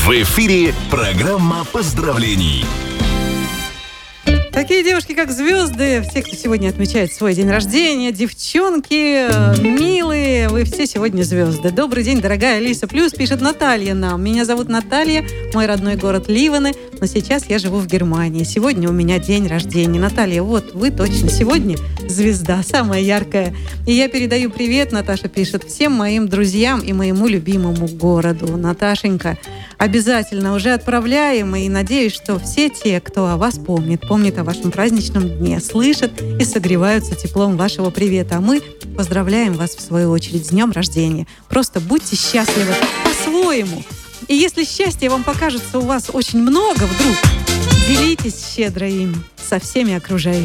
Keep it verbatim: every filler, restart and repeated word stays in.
В эфире программа поздравлений. Такие девушки, как звезды, все, кто сегодня отмечает свой день рождения, девчонки, милые, вы все сегодня звезды. Добрый день, дорогая Алиса Плюс, пишет Наталья нам. Меня зовут Наталья, мой родной город Ливаны, но сейчас я живу в Германии. Сегодня у меня день рождения. Наталья, вот вы точно сегодня звезда, самая яркая. И я передаю привет, Наташа пишет, всем моим друзьям и моему любимому городу. Наташенька, обязательно уже отправляем, и надеюсь, что все те, кто о вас помнит, помнит о вашем праздничном дне, слышат и согреваются теплом вашего привета. А мы поздравляем вас в свою очередь с днем рождения. Просто будьте счастливы по-своему. И если счастье вам покажется у вас очень много вдруг, делитесь щедро им со всеми окружающими.